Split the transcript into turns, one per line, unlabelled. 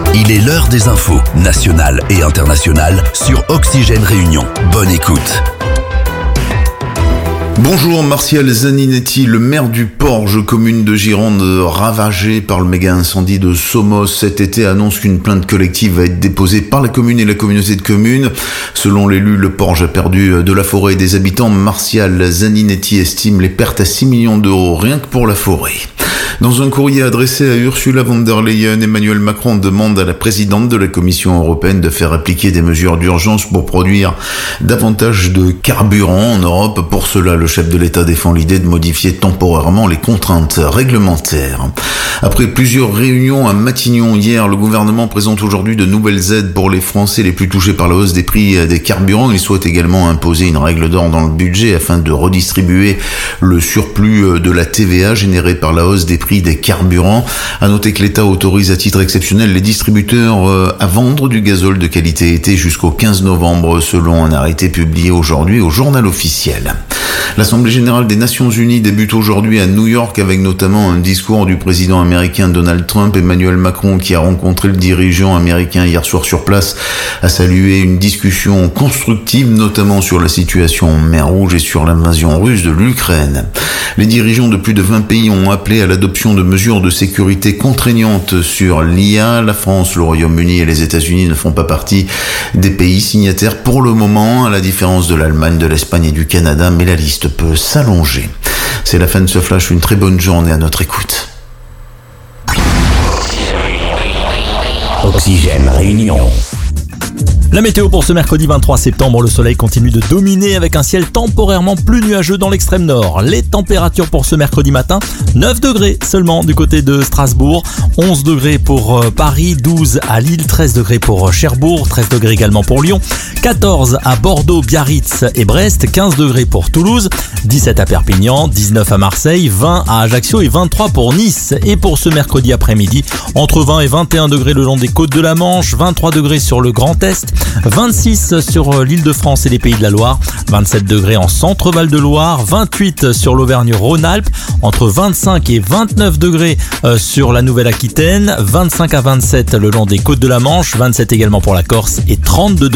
Il est l'heure des infos, nationales et internationales, sur Oxygène Réunion. Bonne écoute.
Bonjour, Martial Zaninetti, le maire du Porge, commune de Gironde, ravagée par le méga incendie de Somos cet été, annonce qu'une plainte collective va être déposée par la commune et la communauté de communes. Selon l'élu, le Porge a perdu de la forêt et des habitants. Martial Zaninetti estime les pertes à 6 millions d'euros rien que pour la forêt. Dans un courrier adressé à Ursula von der Leyen, Emmanuel Macron demande à la présidente de la Commission européenne de faire appliquer des mesures d'urgence pour produire davantage de carburant en Europe. Pour cela, le chef de l'État défend l'idée de modifier temporairement les contraintes réglementaires. Après plusieurs réunions à Matignon hier, le gouvernement présente aujourd'hui de nouvelles aides pour les Français les plus touchés par la hausse des prix des carburants. Il souhaite également imposer une règle d'or dans le budget afin de redistribuer le surplus de la TVA généré par la hausse des prix des carburants. À noter que l'État autorise à titre exceptionnel les distributeurs à vendre du gazole de qualité été jusqu'au 15 novembre selon un arrêté publié aujourd'hui au journal officiel. L'Assemblée générale des Nations Unies débute aujourd'hui à New York avec notamment un discours du président américain Donald Trump. Emmanuel Macron, qui a rencontré le dirigeant américain hier soir sur place, a salué une discussion constructive, notamment sur la situation en mer Rouge et sur l'invasion russe de l'Ukraine. Les dirigeants de plus de 20 pays ont appelé à l'adoption de mesures de sécurité contraignantes sur l'IA. La France, le Royaume-Uni et les États-Unis ne font pas partie des pays signataires pour le moment, à la différence de l'Allemagne, de l'Espagne et du Canada, mais la liste peut s'allonger. C'est la fin de ce flash, une très bonne journée à notre écoute.
Oxygène Réunion.
La météo pour ce mercredi 23 septembre, le soleil continue de dominer avec un ciel temporairement plus nuageux dans l'extrême nord. Les températures pour ce mercredi matin, 9 degrés seulement du côté de Strasbourg, 11 degrés pour Paris, 12 à Lille, 13 degrés pour Cherbourg, 13 degrés également pour Lyon, 14 à Bordeaux, Biarritz et Brest, 15 degrés pour Toulouse, 17 à Perpignan, 19 à Marseille, 20 à Ajaccio et 23 pour Nice. Et pour ce mercredi après-midi, entre 20 et 21 degrés le long des côtes de la Manche, 23 degrés sur le Grand Est, 26 sur l'Île-de-France et les Pays de la Loire, 27 degrés en centre-Val de Loire, 28 sur l'Auvergne-Rhône-Alpes, entre 25 et 29 degrés sur la Nouvelle-Aquitaine, 25 à 27 le long des côtes de la Manche, 27 également pour la Corse et 32 degrés